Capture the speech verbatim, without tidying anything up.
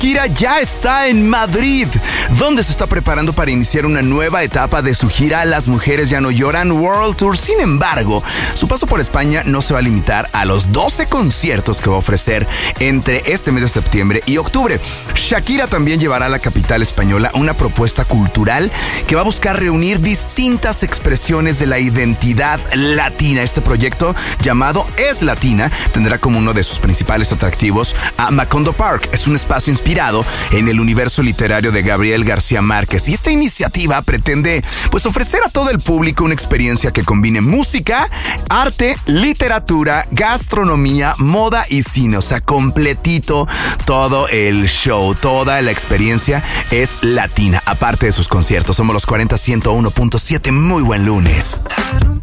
Shakira ya está en Madrid, donde se está preparando para iniciar una nueva etapa de su gira Las Mujeres Ya No Lloran World Tour. Sin embargo, su paso por España no se va a limitar a los doce conciertos que va a ofrecer entre este mes de septiembre y octubre. Shakira también llevará a la capital española una propuesta cultural que va a buscar reunir distintas expresiones de la identidad latina. Este proyecto, llamado Es Latina, tendrá como uno de sus principales atractivos a Macondo Park. Es un espacio inspirado en el universo literario de Gabriel García Márquez, y esta iniciativa pretende pues ofrecer a todo el público una experiencia que combine música, arte, literatura, gastronomía, moda y cine. O sea, completito todo el show, toda la experiencia es latina, aparte de sus conciertos. Somos los cuarenta ciento uno punto siete. Muy buen lunes.